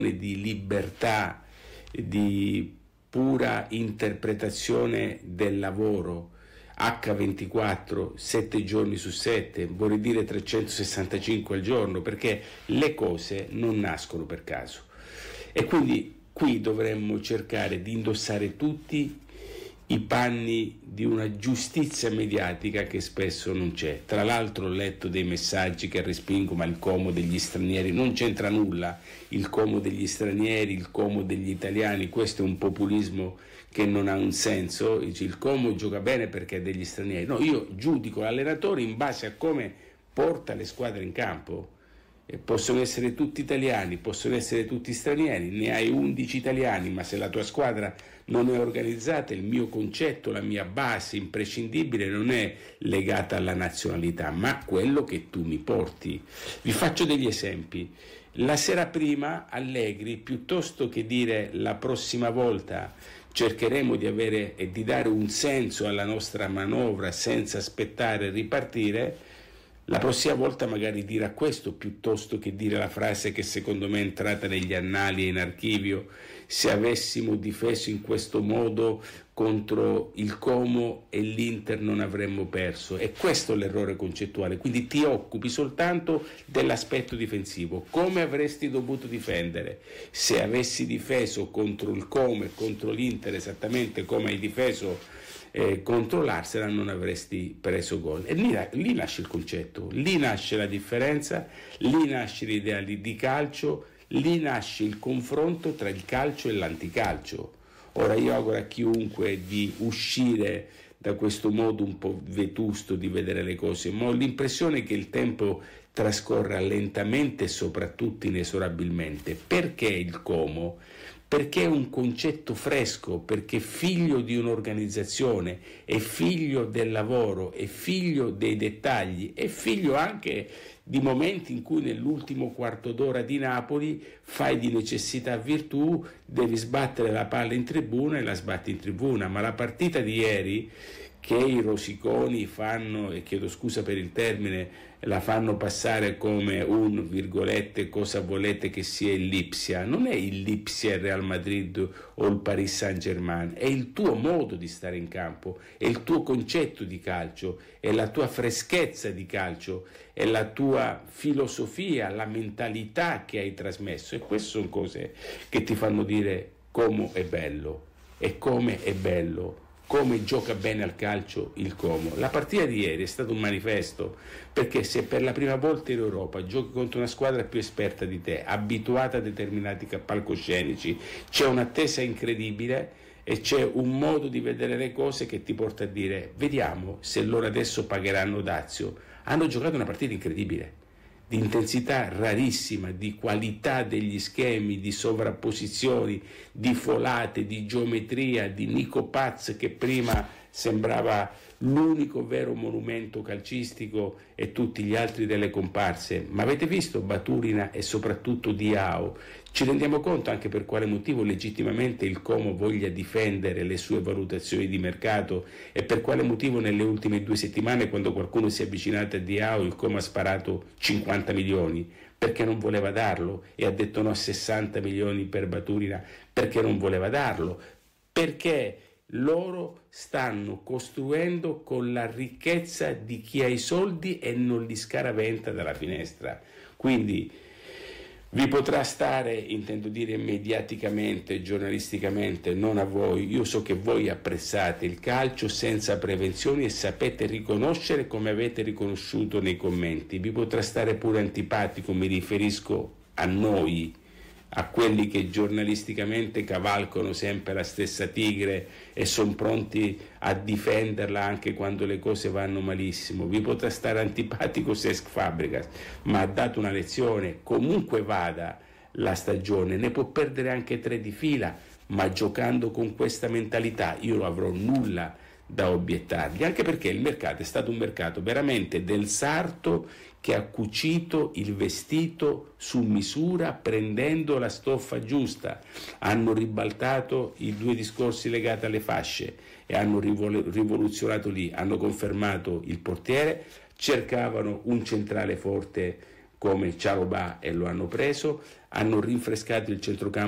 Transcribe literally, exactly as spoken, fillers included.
di libertà, di pura interpretazione del lavoro, acca ventiquattro, sette giorni su sette, vuol dire trecentosessantacinque al giorno, perché le cose non nascono per caso. E quindi qui dovremmo cercare di indossare tutti i panni di una giustizia mediatica che spesso non c'è. Tra l'altro ho letto dei messaggi che respingo, ma il Como degli stranieri non c'entra nulla, il Como degli stranieri, il Como degli italiani, questo è un populismo che non ha un senso. Il Como gioca bene perché è degli stranieri. No, io giudico l'allenatore in base a come porta le squadre in campo. E possono essere tutti italiani, possono essere tutti stranieri, ne hai undici italiani, ma se la tua squadra non è organizzata, il mio concetto, la mia base imprescindibile non è legata alla nazionalità, ma a quello che tu mi porti. Vi faccio degli esempi. La sera prima Allegri, piuttosto che dire la prossima volta cercheremo di avere e di dare un senso alla nostra manovra senza aspettare e ripartire, la prossima volta magari dirà questo piuttosto che dire la frase che secondo me è entrata negli annali e in archivio: se avessimo difeso in questo modo contro il Como e l'Inter non avremmo perso. E questo è l'errore concettuale, quindi ti occupi soltanto dell'aspetto difensivo. Come avresti dovuto difendere? Se avessi difeso contro il Como e contro l'Inter esattamente come hai difeso Eh, contro l'Arsenal, non avresti preso gol. E lì, lì nasce il concetto, lì nasce la differenza, lì nasce l'idea di, di calcio, lì nasce il confronto tra il calcio e l'anticalcio. Ora io auguro a chiunque di uscire da questo modo un po' vetusto di vedere le cose, ma ho l'impressione che il tempo trascorra lentamente e soprattutto inesorabilmente. Perché il Como? Perché è un concetto fresco, perché è figlio di un'organizzazione, è figlio del lavoro, è figlio dei dettagli, è figlio anche di momenti in cui nell'ultimo quarto d'ora di Napoli fai di necessità virtù, devi sbattere la palla in tribuna e la sbatti in tribuna. Ma la partita di ieri, che i rosiconi fanno, e chiedo scusa per il termine, la fanno passare come un virgolette cosa volete che sia il Lipsia, non è il Lipsia, il Real Madrid o il Paris Saint-Germain, è il tuo modo di stare in campo, è il tuo concetto di calcio, è la tua freschezza di calcio, è la tua filosofia, la mentalità che hai trasmesso. E queste sono cose che ti fanno dire come è bello e come è bello, come gioca bene al calcio il Como. La partita di ieri è stato un manifesto, perché se per la prima volta in Europa giochi contro una squadra più esperta di te, abituata a determinati palcoscenici, c'è un'attesa incredibile e c'è un modo di vedere le cose che ti porta a dire: vediamo se loro adesso pagheranno dazio. Hanno giocato una partita incredibile, di intensità rarissima, di qualità degli schemi, di sovrapposizioni, di folate, di geometria, di Nico Paz che prima sembrava l'unico vero monumento calcistico e tutti gli altri delle comparse. Ma avete visto Baturina e soprattutto Diao? Ci rendiamo conto anche per quale motivo legittimamente il Como voglia difendere le sue valutazioni di mercato e per quale motivo nelle ultime due settimane, quando qualcuno si è avvicinato a Diao, il Como ha sparato cinquanta milioni perché non voleva darlo e ha detto no a sessanta milioni per Baturina perché non voleva darlo, perché loro stanno costruendo con la ricchezza di chi ha i soldi e non li scaraventa dalla finestra. Quindi vi potrà stare, intendo dire mediaticamente, giornalisticamente, non a voi. Io so che voi apprezzate il calcio senza prevenzioni e sapete riconoscere come avete riconosciuto nei commenti. Vi potrà stare pure antipatico, mi riferisco a noi, a quelli che giornalisticamente cavalcano sempre la stessa tigre e sono pronti a difenderla anche quando le cose vanno malissimo. Vi potrà stare antipatico Cesc Fabregas, ma ha dato una lezione. Comunque vada la stagione, ne può perdere anche tre di fila, ma giocando con questa mentalità io non avrò nulla da obiettargli, anche perché il mercato è stato un mercato veramente del sarto che ha cucito il vestito su misura prendendo la stoffa giusta. Hanno ribaltato i due discorsi legati alle fasce e hanno rivoluzionato lì, hanno confermato il portiere, cercavano un centrale forte come Cialobà e lo hanno preso, hanno rinfrescato il centrocampo